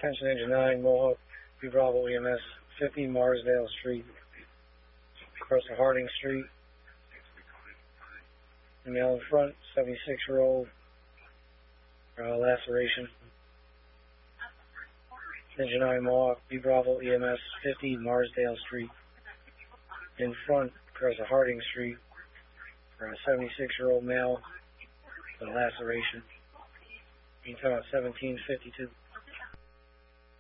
Attention Engine 9, Mohawk, B Bravo EMS, 50 Marsdale Street, across the Harding Street. The male in front, 76-year-old, laceration. Engine 9, Mohawk, B Bravo EMS, 50 Marsdale Street, in front, across the Harding Street, for a 76-year-old male with a laceration. Meantime, 1752.